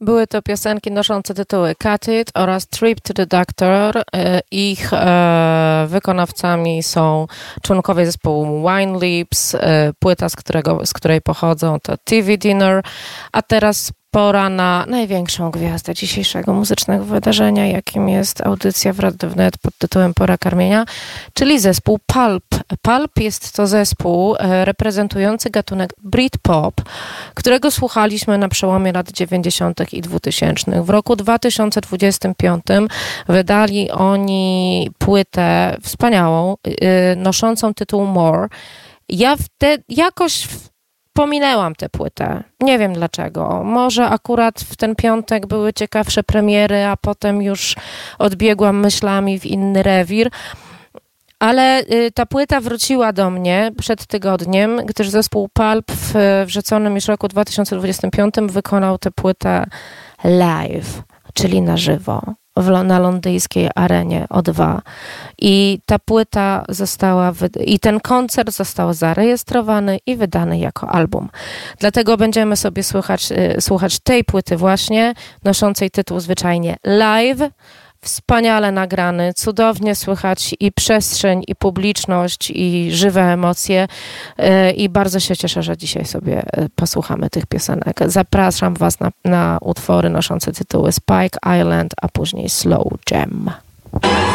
Były to piosenki noszące tytuły Cut It oraz Trip to the Doctor. Ich wykonawcami są członkowie zespołu Wine Lips, płyta, z której pochodzą, to TV Dinner, a teraz pora na największą gwiazdę dzisiejszego muzycznego wydarzenia, jakim jest audycja w Radiu Wnet pod tytułem Pora Karmienia, czyli zespół Pulp. Pulp jest to zespół reprezentujący gatunek Britpop, którego słuchaliśmy na przełomie lat 90. i 2000. W roku 2025 wydali oni płytę wspaniałą, noszącą tytuł More. Ja jakoś pominęłam tę płytę. Nie wiem dlaczego. Może akurat w ten piątek były ciekawsze premiery, a potem już odbiegłam myślami w inny rewir. Ale ta płyta wróciła do mnie przed tygodniem, gdyż zespół Pulp w wrzeconym już roku 2025 wykonał tę płytę live, czyli na żywo, na londyńskiej arenie O2. I ta płyta i ten koncert został zarejestrowany i wydany jako album. Dlatego będziemy sobie słuchać tej płyty właśnie, noszącej tytuł zwyczajnie Live. Wspaniale nagrany, cudownie słychać i przestrzeń, i publiczność, i żywe emocje. I bardzo się cieszę, że dzisiaj sobie posłuchamy tych piosenek. Zapraszam Was na utwory noszące tytuły Spike Island, a później Slow Jam.